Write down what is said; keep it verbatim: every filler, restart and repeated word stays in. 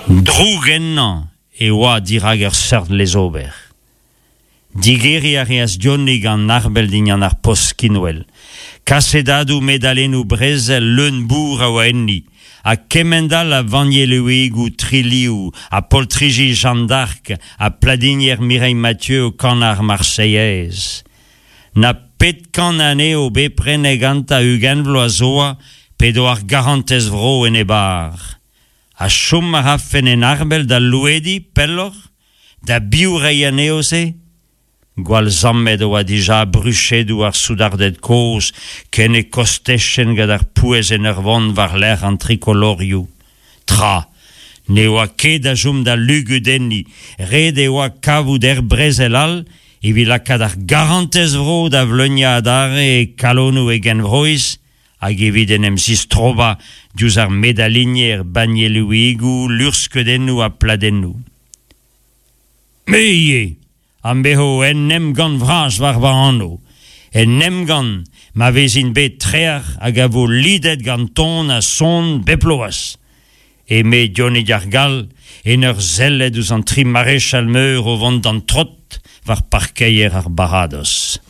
Drugennan e oa dirag ur seurt les ober. Digeri a reas dionnig an arbel dignan ar poskinwel. Kasedadou medalennou brezel leun bour a oa enni. A kemendal a vanielewig ou triliou, a poltrigi Jeanne d'Arc, a pladinier Mireille Mathieu au canard marseillaise. Na pet kan ane o beprenegant a ugen vloazoa, pedo ar garantez vro en e bar. A chom a rafen en arbel da louedi, pellor, da biou reianeose, gwal zammed oa dija bruchet ar soudardet koz, ken e kostechen gad ar pouez en ur vont var l'air an tricoloriou. Tra, ne oa ket da jom da lugudenni, red e oa kavout er brezelal, evit lakad ar garantez vro da vleunia adare e kalonou e gen vroiz, hag evit en em zistroba diouz ar medalinier bagnelouigou, lurskedennou a pladennou. Me ie, am beho en nem gant vraj war ba anno. En nem gant ma vezin bet trear hag a vo lidet gant ton a son beploas. E me Johnny Gargal en ur zellet ouz an tri maréchal meur o vant an trot var parkeier ar barados.